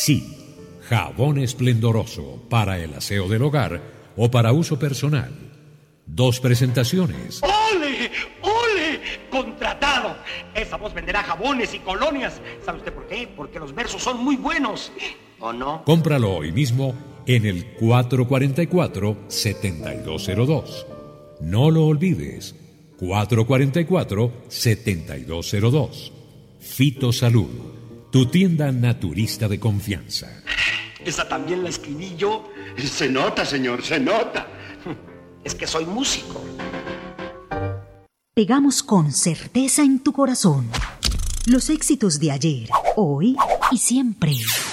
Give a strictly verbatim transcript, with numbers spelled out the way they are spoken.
Sí, jabón esplendoroso para el aseo del hogar o para uso personal. Dos presentaciones. ¡Ole! ¡Ole! ¡Contratado! Esa voz venderá jabones y colonias. ¿Sabe usted por qué? Porque los versos son muy buenos. ¿O no? Cómpralo hoy mismo en el cuatro cuatro cuatro, siete dos cero dos. No lo olvides. cuatro cuatro cuatro, siete dos cero dos. Fitosalud, tu tienda naturista de confianza. Esa también la escribí yo. Se nota, señor, se nota. Es que soy músico. Pegamos con certeza en tu corazón los éxitos de ayer, hoy y siempre.